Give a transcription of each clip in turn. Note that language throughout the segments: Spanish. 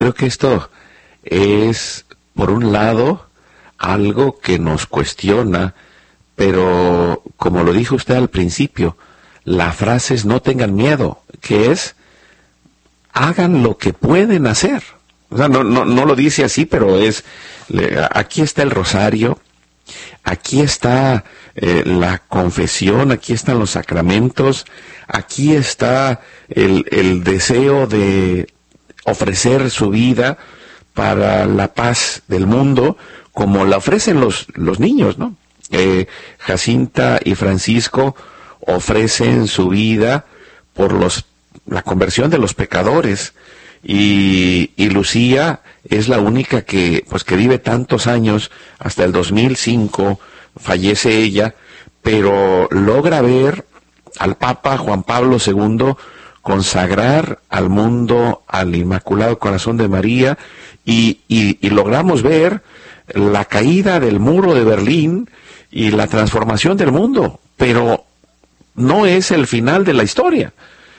Creo que esto es, por un lado, algo que nos cuestiona, pero como lo dijo usted al principio, la frase es no tengan miedo, que es hagan lo que pueden hacer. O sea, no lo dice así, pero aquí está el rosario, aquí está la confesión, aquí están los sacramentos, aquí está el deseo de ofrecer su vida para la paz del mundo, como la ofrecen los niños, ¿no? Jacinta y Francisco ofrecen su vida por la conversión de los pecadores, y Lucía es la única que vive tantos años, hasta el 2005 fallece ella, pero logra ver al Papa Juan Pablo II consagrar al mundo al Inmaculado Corazón de María, y logramos ver la caída del muro de Berlín y la transformación del mundo, pero no es el final de la historia.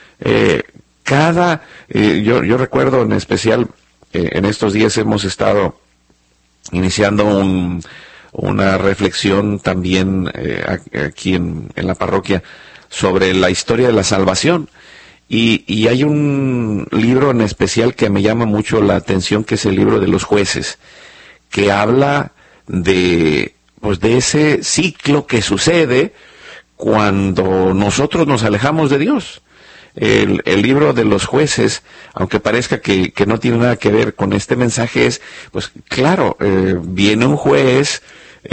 Yo recuerdo en especial, en estos días hemos estado iniciando una reflexión también aquí en la parroquia sobre la historia de la salvación, y hay un libro en especial que me llama mucho la atención, que es el libro de los Jueces, que habla de ese ciclo que sucede cuando nosotros nos alejamos de Dios. El libro de los Jueces, aunque parezca que no tiene nada que ver con este mensaje, es, claro, viene un juez,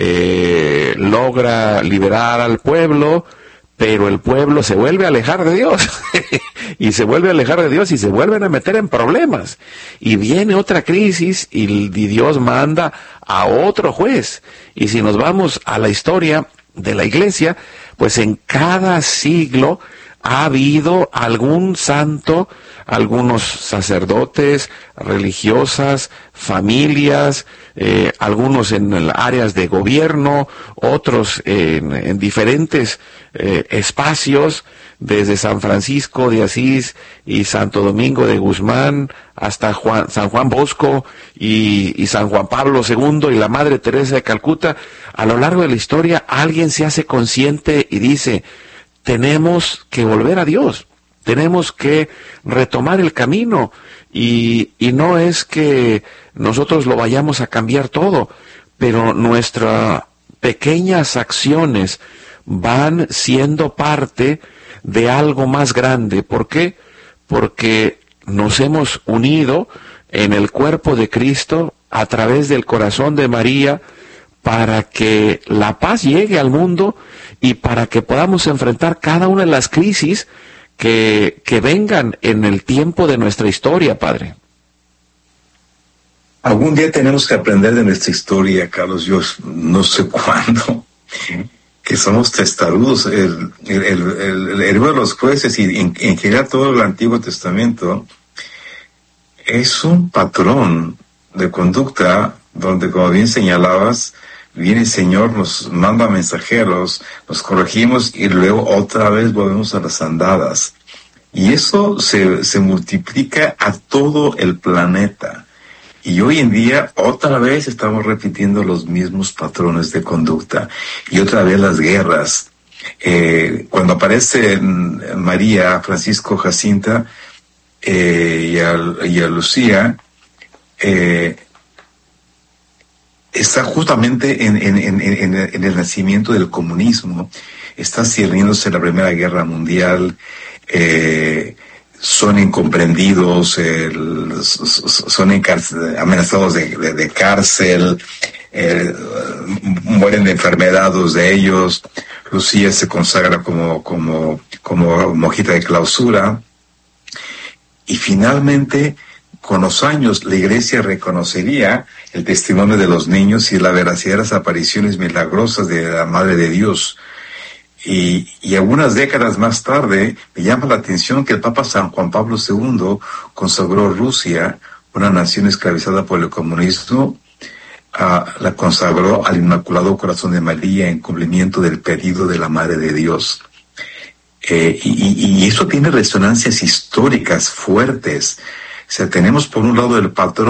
logra liberar al pueblo, pero el pueblo se vuelve a alejar de Dios, y se vuelve a alejar de Dios, y se vuelven a meter en problemas, y viene otra crisis, y Dios manda a otro juez. Y si nos vamos a la historia de la Iglesia, pues en cada siglo ha habido algún santo, algunos sacerdotes, religiosas, familias, algunos en áreas de gobierno, otros en diferentes espacios, desde San Francisco de Asís y Santo Domingo de Guzmán hasta San Juan Bosco y San Juan Pablo II y la Madre Teresa de Calcuta. A lo largo de la historia alguien se hace consciente y dice: tenemos que volver a Dios, tenemos que retomar el camino, y no es que nosotros lo vayamos a cambiar todo, pero nuestras pequeñas acciones van siendo parte de algo más grande. ¿Por qué? Porque nos hemos unido en el cuerpo de Cristo a través del corazón de María, para que la paz llegue al mundo y para que podamos enfrentar cada una de las crisis que vengan en el tiempo de nuestra historia, Padre. Algún día tenemos que aprender de nuestra historia, Carlos. Yo no sé cuándo, que somos testarudos. El libro de los Jueces y en general todo el Antiguo Testamento es un patrón de conducta donde, como bien señalabas, viene el Señor, nos manda mensajeros, nos corregimos y luego otra vez volvemos a las andadas. Y eso se multiplica a todo el planeta. Y hoy en día otra vez estamos repitiendo los mismos patrones de conducta. Y otra vez las guerras. Cuando aparecen María, Francisco, Jacinta y a Lucía, está justamente en el nacimiento del comunismo. Está cerrándose la Primera Guerra Mundial, son incomprendidos, son amenazados de cárcel, mueren de enfermedades de ellos. Lucía se consagra como monjita de clausura, y finalmente, con los años, la Iglesia reconocería el testimonio de los niños y la veracidad de las apariciones milagrosas de la Madre de Dios. Y algunas décadas más tarde, me llama la atención que el Papa San Juan Pablo II consagró Rusia, una nación esclavizada por el comunismo, la consagró al Inmaculado Corazón de María en cumplimiento del pedido de la Madre de Dios. Y eso tiene resonancias históricas fuertes. sea, tenemos por un lado el patrón